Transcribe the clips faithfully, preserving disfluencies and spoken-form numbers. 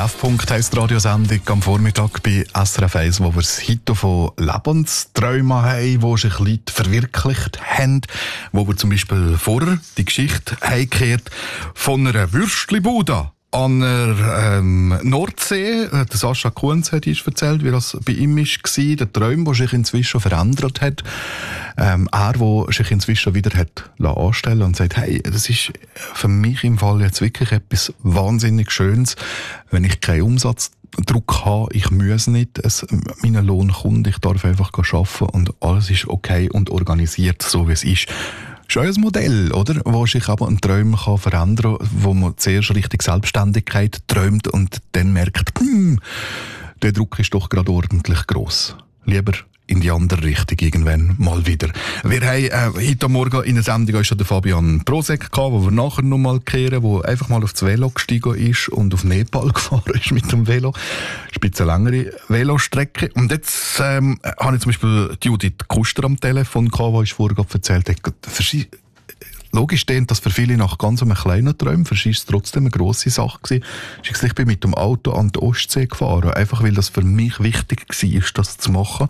Treffpunkt heisst die Radiosendung am Vormittag bei S R F eins, wo wir das Hito von Lebensträumen haben, die sich Leute verwirklicht haben, wo wir zum Beispiel vorher die Geschichte heimgekehrt von einer Würstli-Bude an der ähm, Nordsee. Der Sascha Kunz hat uns erzählt, wie das bei ihm war. Der Traum, der sich inzwischen verändert hat. Ähm, er, der sich inzwischen wieder hat anstellen und sagt, hey, das ist für mich im Fall jetzt wirklich etwas wahnsinnig Schönes, wenn ich keinen Umsatzdruck habe, ich muss nicht, es, mein Lohn kommt, ich darf einfach arbeiten und alles ist okay und organisiert, so wie es ist. Schon ein Modell, oder? Wo sich aber ein Traum kann verändern kann, wo man zuerst richtig Selbstständigkeit träumt und dann merkt, hm, der Druck ist doch gerade ordentlich gross. Lieber in die andere Richtung irgendwann mal wieder. Wir haben äh, heute Morgen in der Sendung schon den Fabian Prosek gehabt, wo wir nachher noch mal kehren, wo einfach mal aufs Velo gestiegen ist und auf Nepal gefahren ist mit dem Velo. Spitze längere Velostrecke. Und jetzt ähm, habe ich zum Beispiel Judith Kuster am Telefon gehabt, die ich vorher erzählt habe. Logisch klingt das für viele nach ganz einem kleinen Traum, für sie war es trotzdem eine grosse Sache gewesen. Ich bin mit dem Auto an die Ostsee gefahren, einfach weil das für mich wichtig war, das zu machen.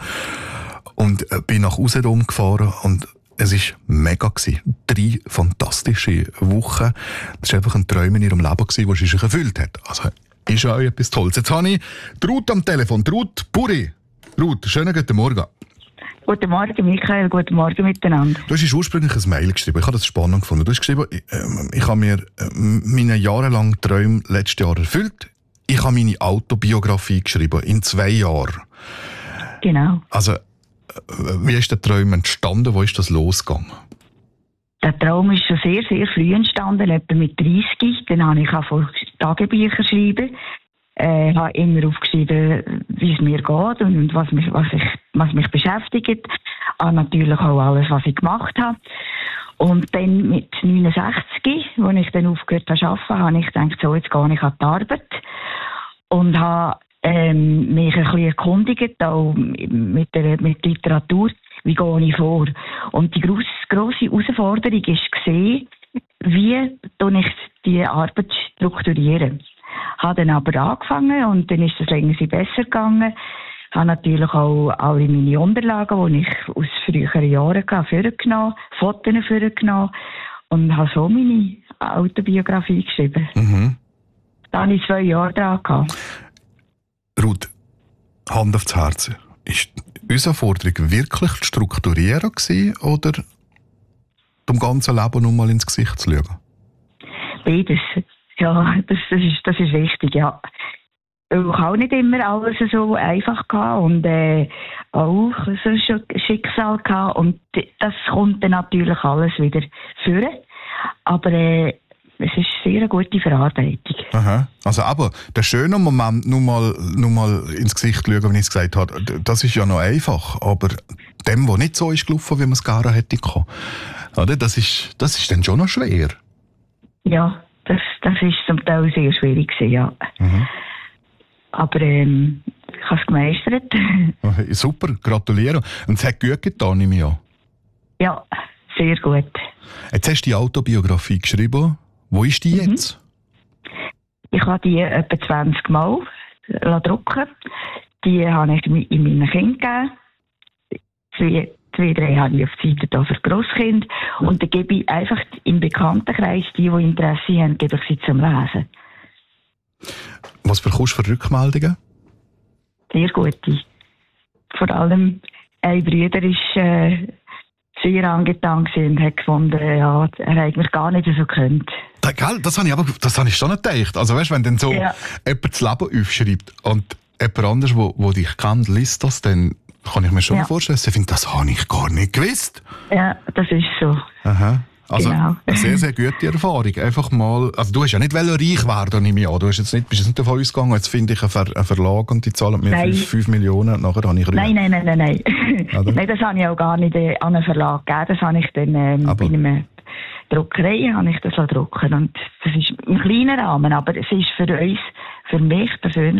Und bin nach Usedom gefahren und es war mega gewesen. Drei fantastische Wochen. Das war einfach ein Traum in ihrem Leben gewesen, das sie sich erfüllt hat. Also, ist auch etwas Tolles. Jetzt habe ich die Ruth am Telefon. Die Ruth Puri. Ruth, schönen guten Morgen. Guten Morgen, Michael. Guten Morgen miteinander. Du hast ursprünglich ein Mail geschrieben. Ich habe das spannend gefunden. Du hast geschrieben, ich, äh, ich habe mir äh, meine jahrelangen Träume letztes Jahr erfüllt. Ich habe meine Autobiografie geschrieben, in zwei Jahren. Genau. Also, äh, wie ist der Traum entstanden? Wo ist das losgegangen? Der Traum ist schon sehr, sehr früh entstanden, etwa mit dreißig. Dann habe ich auch Tagebücher schreiben. Ich äh, habe immer aufgeschrieben, wie es mir geht und was mich, was ich, was mich beschäftigt. Auch natürlich auch alles, was ich gemacht habe. Und dann mit neunundsechzig, als ich dann aufgehört habe zu arbeiten, habe ich gedacht, so, jetzt gehe ich an die Arbeit. Und habe ähm, mich ein bisschen erkundigt, auch mit der mit Literatur, wie gehe ich vor. Und die grosse, grosse Herausforderung war, wie ich die Arbeit strukturiere. Habe dann aber angefangen und dann ist es länger besser gegangen. Ich habe natürlich auch alle meine Unterlagen, die ich aus früheren Jahren hatte, vorgenommen, Fotos vorgenommen und habe so meine Autobiografie geschrieben. Mhm. Da hatte ich zwei Jahre dran gehabt. Ruth, Hand aufs Herz. Ist unsere Forderung wirklich zu strukturieren gewesen, oder dem ganzen Leben noch mal ins Gesicht zu schauen? Beides. Ja, das, das, ist, das ist richtig, ja. Ich habe auch nicht immer alles so einfach gehabt und äh, auch so ein Schicksal gehabt und das kommt dann natürlich alles wieder führen. Aber äh, es ist sehr eine gute Verarbeitung. Aha. Also aber der schöne Moment, nur mal, nur mal ins Gesicht schauen, wenn ich es gesagt habe, das ist ja noch einfach. Aber dem, wo nicht so ist gelaufen, wie man es gerne hätte können, oder? Das ist, das ist dann schon noch schwer. Ja. Das, das ist zum Teil sehr schwierig gewesen, ja. Mhm. Aber ähm, ich habe es gemeistert. Okay, super, gratuliere. Und es hat gut getan, nehme ich an. Ja, sehr gut. Jetzt hast du die Autobiografie geschrieben. Wo ist die mhm. jetzt? Ich habe die etwa zwanzig Mal drucken. Die habe ich in meinen Kindern gegeben. Zwei, drei habe ich auf die Seite für Grosskind. Und dann gebe ich einfach im Bekanntenkreis, die, die Interesse haben, gebe ich sie zum Lesen. Was bekommst du für Rückmeldungen? Sehr gute. Vor allem ein Bruder war äh, sehr angetan und hat gefunden, ja, er hat mich gar nicht so gekannt. Da, gell, das habe ich aber das habe ich schon nicht gedacht. Also weißt, wenn dann so ja. jemand das Leben aufschreibt und jemand anderes, der wo, wo dich kennt, liest das, dann kann ich mir schon ja. vorstellen, ich finde, das habe ich gar nicht gewusst. Ja, das ist so. Aha. Also genau. Eine sehr, sehr gute Erfahrung. Einfach mal, also du hast ja nicht reich werden, nehme ich an. Du hast jetzt nicht, bist jetzt nicht davon ausgegangen, jetzt finde ich einen, Ver, einen Verlag und die zahlen mir fünf Millionen, nachher habe ich Ruhe. Nein, nein, nein, nein, nein. Nein, das habe ich auch gar nicht äh, an einen Verlag gegeben. Das habe ich dann ähm, bei einer Druckerei habe ich das drucken. Und das ist im kleinen Rahmen, aber es ist für uns, für mich persönlich,